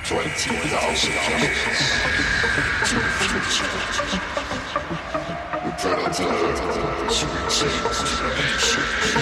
20,000 kilometers to the future. The predator sweeps into the nation.